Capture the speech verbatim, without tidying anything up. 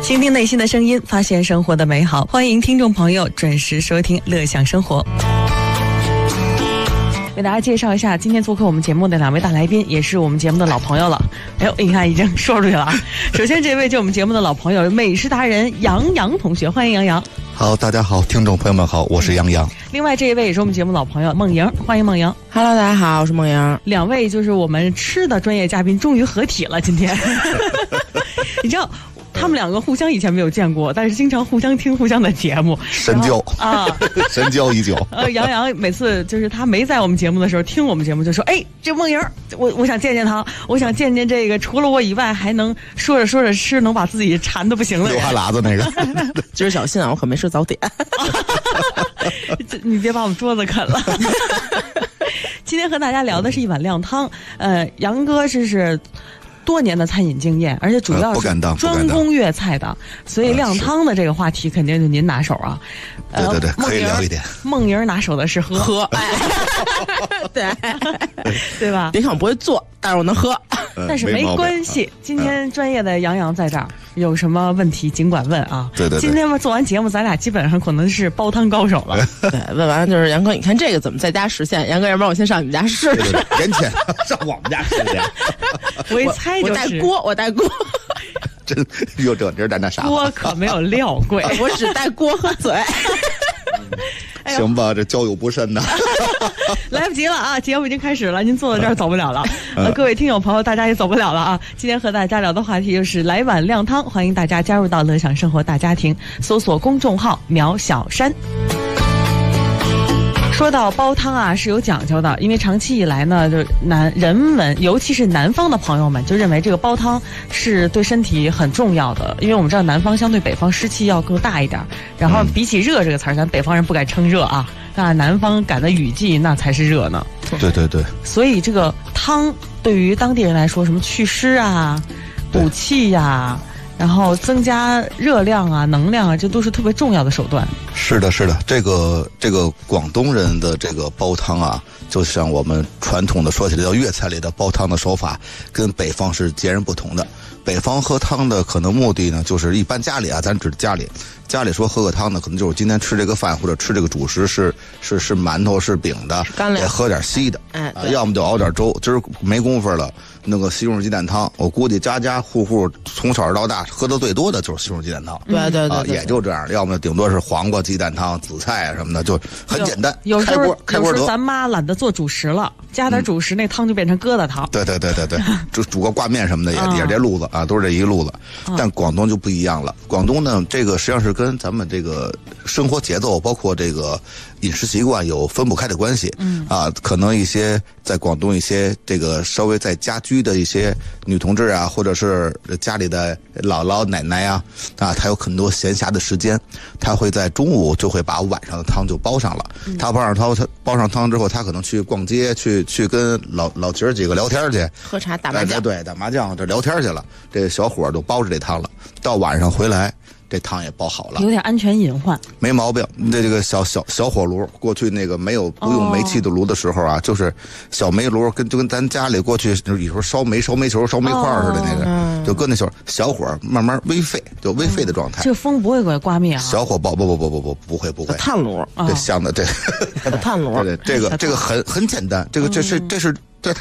倾听内心的声音，发现生活的美好。欢迎听众朋友准时收听乐享生活。为大家介绍一下今天做客我们节目的两位大来宾，也是我们节目的老朋友了。哎呦，你看已经说出去了。首先这位就我们节目的老朋友，美食达人杨洋同学，欢迎杨洋。 好，大家好，听众朋友们好，我是杨洋。 另外这一位也是我们节目老朋友孟莹，欢迎孟莹。 Hello， 大家好，我是孟莹。 两位就是我们吃的专业嘉宾终于合体了，今天。你知道他们两个互相以前没有见过，但是经常互相听互相的节目， 神交啊， 神交已久。 呃，杨洋每次就是他没在我们节目的时候听我们节目，就说：“哎，这孟莹，我我想见见他，我想见见这个除了我以外还能说着说着吃能把自己馋的不行了。” 流哈喇子那个， 今儿小心啊，我可没吃早点。 你别把我们桌子啃了。今天和大家聊的是一碗靓汤，呃，杨哥这是多年的餐饮经验，而且主要是专攻粤菜的，所以靓汤的这个话题肯定就您拿手啊。 对对对，可以聊一点。 孟莹拿手的是喝喝，哎，对对吧？ 别看我不会做，但是我能喝。 但是没关系，今天专业的杨洋在这儿，有什么问题尽管问啊。 对对对。 今天做完节目，咱俩基本上可能是煲汤高手了。 对，问完就是杨哥，你看这个怎么在家实现？杨哥，要不然我先上你们家试试。 年前上我们家试试。 我一猜就是。 我带锅，我带锅。 真有这这带那啥？ 锅可没有料贵， 我只带锅和嘴。 行吧，这交友不慎呐。 来不及了啊！节目已经开始了，您坐在这儿走不了了。呃，各位听友朋友，大家也走不了了啊！今天和大家聊的话题就是来碗靓汤，欢迎大家加入到乐享生活大家庭，搜索公众号苗小山。说到煲汤啊，是有讲究的，因为长期以来呢，就南人们，尤其是南方的朋友们，就认为这个煲汤是对身体很重要的，因为我们知道南方相对北方湿气要更大一点，然后比起热这个词儿，咱北方人不敢称热啊，那南方赶的雨季那才是热呢。 对对对。 所以这个汤对于当地人来说，什么祛湿啊、补气呀、啊。然后增加热量啊、能量啊，这都是特别重要的手段。 是的，是的，这个这个广东人的这个煲汤啊，就像我们传统的说起来叫粤菜里的煲汤的手法，跟北方是截然不同的。北方喝汤的可能目的呢，就是一般家里啊，咱指家里，家里说喝个汤呢，可能就是今天吃这个饭或者吃这个主食是是是馒头是饼的，得喝点稀的，哎、啊，要么就熬点粥。今儿没工夫了，那个西红柿鸡蛋汤，我估计家家户户从小到大喝的最多的就是西红柿鸡蛋汤。 对对 对, 对、 啊，也就这样，要么顶多是黄瓜鸡蛋汤、紫菜啊什么的，就很简单。 有时候开锅有时候咱妈懒得做主食了，加点主食，嗯、那汤就变成疙瘩汤。 对对对对对，煮煮个挂面什么的也、啊、也是这路子啊，都是这一个路子。但广东就不一样了，广东呢，这个实际上是跟咱们这个生活节奏，包括这个饮食习惯有分不开的关系。嗯啊，可能一些在广东一些这个稍微在家居的一些女同志啊，或者是家里的姥姥奶奶啊，啊，她有很多闲暇的时间，她会在中午就会把晚上的汤就煲上了。嗯、她煲上汤，她煲上汤之后，她可能去逛街，去去跟老老姐儿几个聊天去， 喝茶打麻将， 对，打麻将这聊天去了。这小伙都煲着这汤了，到晚上回来，这汤也煲好了， 有点安全隐患， 没毛病。这这个小小小火炉，过去那个没有不用煤气的炉的时候啊，哦、就是小煤炉，跟就跟咱家里过去有时候烧煤、烧煤球、烧煤块似的那个，哦、就搁那小小火慢慢微沸，就微沸的状态。 嗯、这个风不会给刮灭啊？ 小火煲不不不不不不会不会。 炭炉， 这香的这炭炉， 对对，这个这个很很简单，这个这是这是。